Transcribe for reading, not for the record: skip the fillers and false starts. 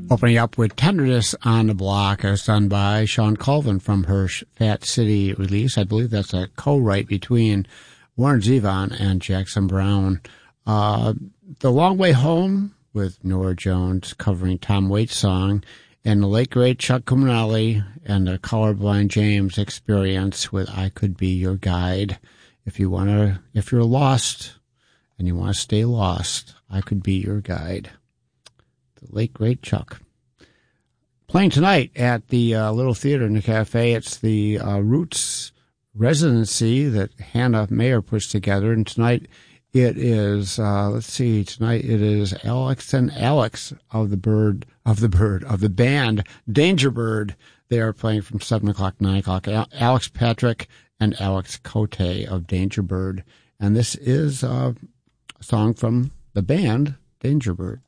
Opening up with Tenderness on the Block, as done by Sean Colvin from her Fat City release. I believe that's a co-write between Warren Zevon and Jackson Browne. The Long Way Home with Norah Jones covering Tom Waits' song, and the late great Chuck Cuminelli and the Colorblind James Experience with I Could Be Your Guide. If you're lost and you want to stay lost, I could be your guide. The late great Chuck. Playing tonight at the Little Theater in the Cafe, it's the Roots residency that Hannah Mayer puts together, and tonight it is tonight it is Alex and Alex of the band Danger Bird. They are playing from 7 o'clock, 9 o'clock. Alex Patrick and Alex Cote of Danger Bird, and this is a song from the band Danger Bird.